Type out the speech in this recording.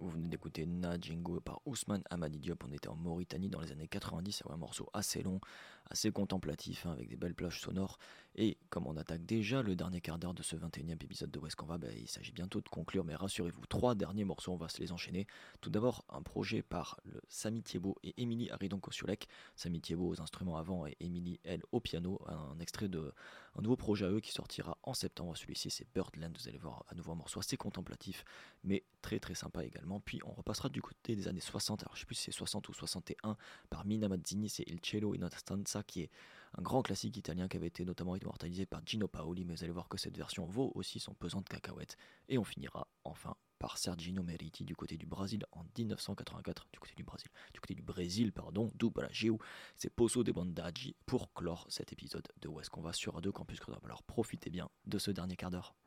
Vous venez d'écouter Na Django par Ousmane Hamadi Diop. On était en Mauritanie dans les années 90. C'est un morceau assez long, assez contemplatif, avec des belles plages sonores. Et comme on attaque déjà le dernier quart d'heure de ce 21e épisode de Où est-ce qu'on va, il s'agit bientôt de conclure. Mais rassurez-vous, 3 derniers morceaux, on va se les enchaîner. Tout d'abord, un projet par le Samy Thiebaud et Émilie Haridon-Kosiolek. Samy Thiebaud aux instruments avant et Émilie, elle, au piano. Un extrait de un nouveau projet à eux qui sortira en septembre. Celui-ci, c'est Birdland. Vous allez voir à nouveau un morceau assez contemplatif, mais très très sympa également. Puis on repassera du côté des années 60, alors je sais plus si c'est 60 ou 61, par Mina Mazzini, c'est Il Cielo in una stanza, qui est un grand classique italien qui avait été notamment immortalisé par Gino Paoli, mais vous allez voir que cette version vaut aussi son pesant de cacahuètes. Et on finira enfin par Sergino Meriti du côté du Brésil en 1984, du côté du Brésil, pardon, do Brasil, c'est Poço de Bondade pour clore cet épisode de Où est-ce qu'on va sur Radio Campus Grenoble. Alors profitez bien de ce dernier quart d'heure.